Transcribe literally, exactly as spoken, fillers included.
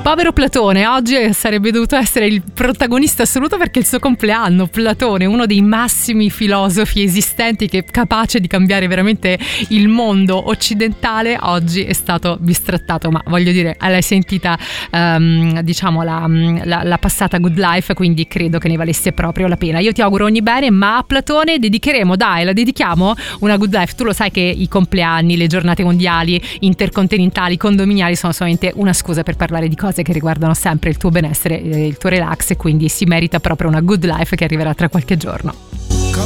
Povero Platone, oggi sarebbe dovuto essere il protagonista assoluto perché è il suo compleanno. Platone, uno dei massimi filosofi esistenti, che è capace di cambiare veramente il mondo occidentale, oggi è stato bistrattato. Ma voglio dire, l'hai sentita um, diciamo la, la, la passata Good Life, quindi credo che ne valesse proprio la pena. Io ti auguro ogni bene, ma a Platone dedicheremo, dai, la dedichiamo una Good Life. Tu lo sai che i compleanni, le giornate mondiali, intercontinentali, condominiali sono solamente una scusa per parlare di cose che riguardano sempre il tuo benessere, il tuo relax, e quindi si merita proprio una Good Life che arriverà tra qualche giorno.